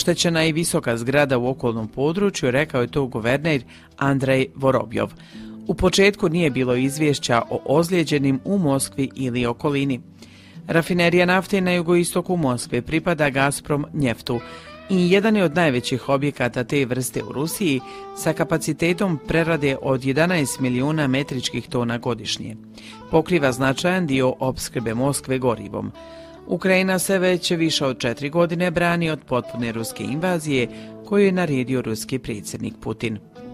Oštećena je i visoka zgrada u okolnom području, rekao je to guverner Andrej Vorobjov. U početku nije bilo izvješća o ozlijeđenim u Moskvi ili okolini. Rafinerija nafte na jugoistoku Moskve pripada Gazprom Njeftu i jedan je od najvećih objekata te vrste u Rusiji sa kapacitetom prerade od 11 milijuna metričkih tona godišnje. Pokriva značajan dio opskrbe Moskve gorivom. Ukrajina se već više od 4 godine brani od potpune ruske invazije koju je naredio ruski predsjednik Putin.